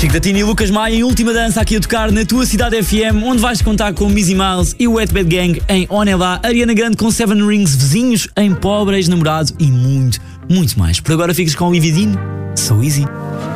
Chico da Tina e Lucas Maia em última dança aqui a tocar na tua cidade FM, onde vais contar com Mizzy Miles e o Wet Bad Gang em Onelá, Ariana Grande com Seven Rings, Vizinhos em Pobre, Ex-Namorado e muito, muito mais. Por agora ficas com o Lividinho, So Easy.